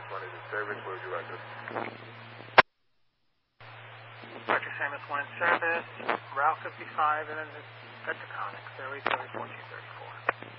1 to service. Where would you like us? Dr. Samus 1 service, Route 55, and then the Petroconics, Airways 1434.